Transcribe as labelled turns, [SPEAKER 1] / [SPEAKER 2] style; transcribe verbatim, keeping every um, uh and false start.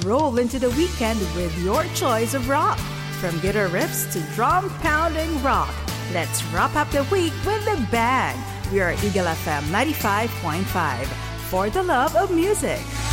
[SPEAKER 1] roll into the weekend with your choice of rock. From guitar riffs to drum-pounding rock, let's wrap up the week with a bang. We are Eagle F M ninety-five point five, for the love of music.